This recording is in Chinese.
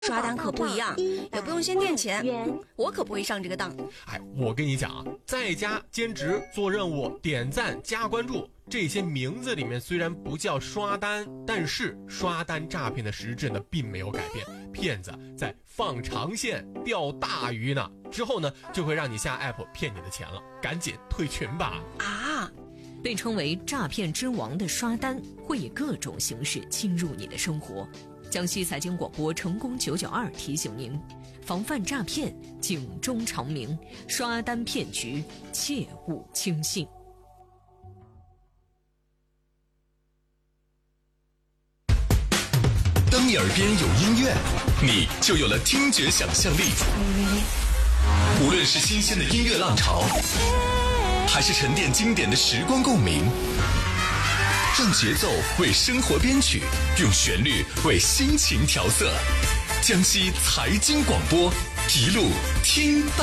刷单可不一样，也不用先垫钱，我可不会上这个当。 我跟你讲啊，在家兼职做任务、点赞、加关注，这些名字里面虽然不叫刷单，但是刷单诈骗的实质呢并没有改变，骗子在放长线钓大鱼呢，之后呢就会让你下 app 骗你的钱了，赶紧退群吧。 被称为诈骗之王的刷单会以各种形式侵入你的生活。江西财经广播成功992提醒您，防范诈骗，警钟长鸣，刷单骗局切勿轻信。 当你耳边有音乐，你就有了听觉想象力。无论是新鲜的音乐浪潮，还是沉淀经典的时光共鸣，让节奏为生活编曲，用旋律为心情调色。江西财经广播，一路听到